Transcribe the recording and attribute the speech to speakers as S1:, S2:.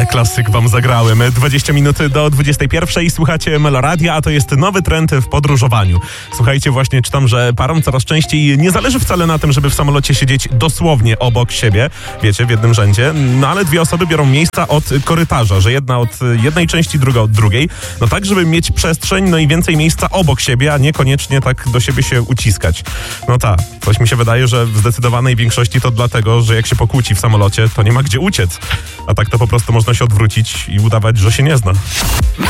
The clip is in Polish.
S1: Ale klasyk wam zagrałem. 20 minut do 21. Słuchacie Meloradia, a to jest nowy trend w podróżowaniu. Słuchajcie, właśnie czytam, że parom coraz częściej nie zależy wcale na tym, żeby w samolocie siedzieć dosłownie obok siebie, wiecie, w jednym rzędzie, no ale dwie osoby biorą miejsca od korytarza, że jedna od jednej części, druga od drugiej, no tak, żeby mieć przestrzeń, no i więcej miejsca obok siebie, a niekoniecznie tak do siebie się uciskać. No tak, coś mi się wydaje, że w zdecydowanej większości to dlatego, że jak się pokłóci w samolocie, to nie ma gdzie uciec. A tak to po prostu można się odwrócić i udawać, że się nie zna.